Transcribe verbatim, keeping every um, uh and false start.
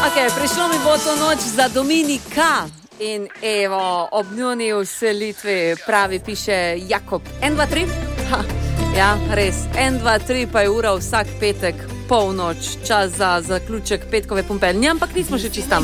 Ok, prišlo mi bo to noč za Dominika. In evo, ob njuni vselitvi pravi piše Jakob. En, dva, tri? Ha, ja, res. En, dva, tri pa je ura vsak petek, polnoč, čas za zaključek petkove pumpelnje, ampak nismo še čist tam.